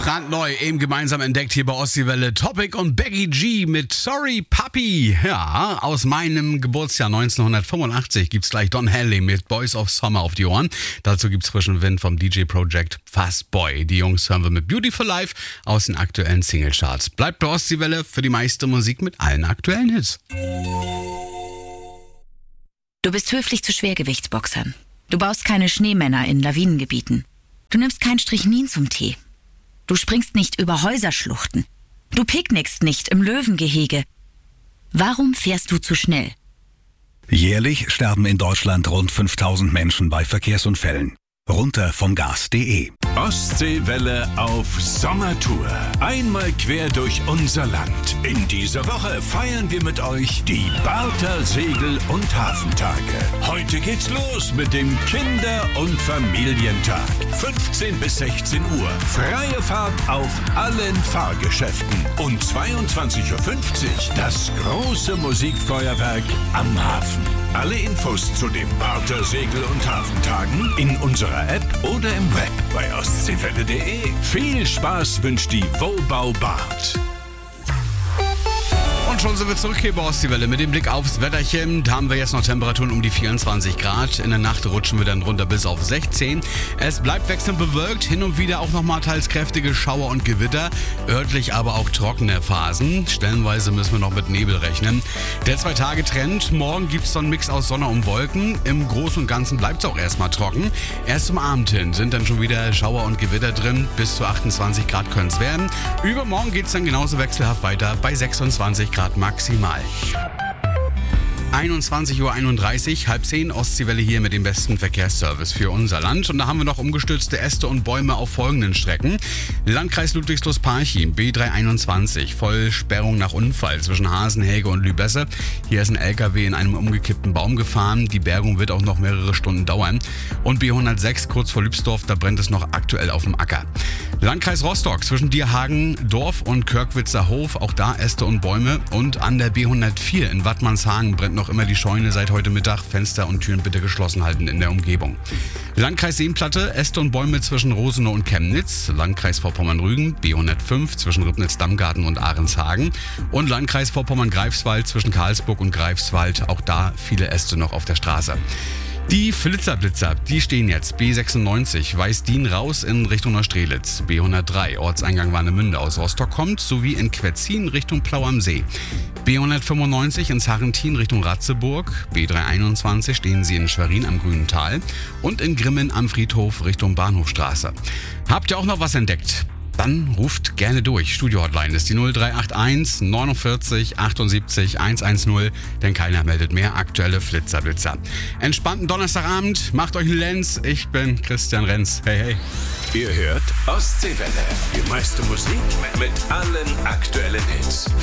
Brandneu, eben gemeinsam entdeckt hier bei Ostseewelle. Topic und Becky G mit Sorry Puppy. Ja, aus meinem Geburtsjahr 1985 gibt's gleich Don Henley mit Boys of Summer auf die Ohren. Dazu gibt's frischen Wind vom DJ Project Fast Boy. Die Jungs hören wir mit Beautiful Life aus den aktuellen Singlecharts. Bleibt bei Ostseewelle für die meiste Musik mit allen aktuellen Hits. Du bist höflich zu Schwergewichtsboxern. Du baust keine Schneemänner in Lawinengebieten. Du nimmst kein Strychnin zum Tee. Du springst nicht über Häuserschluchten. Du picknickst nicht im Löwengehege. Warum fährst du zu schnell? Jährlich sterben in Deutschland rund 5000 Menschen bei Verkehrsunfällen. Runter vom Gas.de. Ostseewelle auf Sommertour. Einmal quer durch unser Land. In dieser Woche feiern wir mit euch die Barther Segel- und Hafentage. Heute geht's los mit dem Kinder- und Familientag. 15 bis 16 Uhr. Freie Fahrt auf allen Fahrgeschäften. Und 22.50 Uhr das große Musikfeuerwerk am Hafen. Alle Infos zu den Barther Segel- und Hafentagen in unserer App oder im Web bei ostseewelle.de. Viel Spaß wünscht die Wobau Bart. Und schon sind wir zurück hier bei Ostseewelle mit dem Blick aufs Wetterchen. Da haben wir jetzt noch Temperaturen um die 24 Grad. In der Nacht rutschen wir dann runter bis auf 16. Es bleibt wechselnd bewölkt, hin und wieder auch nochmal teils kräftige Schauer und Gewitter. Örtlich aber auch trockene Phasen. Stellenweise müssen wir noch mit Nebel rechnen. Der 2-Tage-Trend. Morgen gibt es so einen Mix aus Sonne und Wolken. Im Großen und Ganzen bleibt es auch erstmal trocken. Erst zum Abend hin sind dann schon wieder Schauer und Gewitter drin. Bis zu 28 Grad können es werden. Übermorgen geht es dann genauso wechselhaft weiter bei 26 Grad maximal. 21.31 Uhr, 10:30 Ostseewelle hier mit dem besten Verkehrsservice für unser Land. Und da haben wir noch umgestürzte Äste und Bäume auf folgenden Strecken. Landkreis Ludwigslust-Parchim, B321, Vollsperrung nach Unfall zwischen Hasenhäge und Lübesse. Hier ist ein LKW in einem umgekippten Baum gefahren. Die Bergung wird auch noch mehrere Stunden dauern. Und B106, kurz vor Lübsdorf, da brennt es noch aktuell auf dem Acker. Landkreis Rostock, zwischen Dierhagen, Dorf und Körkwitzer Hof, auch da Äste und Bäume. Und an der B104 in Wattmannshagen brennt noch immer die Scheune seit heute Mittag. Fenster und Türen bitte geschlossen halten in der Umgebung. Landkreis Seenplatte, Äste und Bäume zwischen Rosenow und Chemnitz. Landkreis Vorpommern-Rügen, B105 zwischen Ribnitz-Dammgarten und Ahrenshagen. Und Landkreis Vorpommern-Greifswald zwischen Karlsburg und Greifswald. Auch da viele Äste noch auf der Straße. Die Flitzer-Blitzer, die stehen jetzt. B96, Weißdien raus in Richtung Neustrelitz. B103, Ortseingang Warnemünde aus Rostock kommt, sowie in Quetzin Richtung Plau am See. B195 in Sarrentin Richtung Ratzeburg. B321 stehen sie in Schwerin am Grünen Tal. Und in Grimmen am Friedhof Richtung Bahnhofstraße. Habt ihr auch noch was entdeckt? Dann ruft gerne durch. Studio-Hotline ist die 0381 49 78 110, denn keiner meldet mehr aktuelle Flitzer-Blitzer. Entspannten Donnerstagabend, macht euch einen Lenz. Ich bin Christian Renz. Hey, hey. Ihr hört Ostseewelle. Die meiste Musik mit allen aktuellen Hits.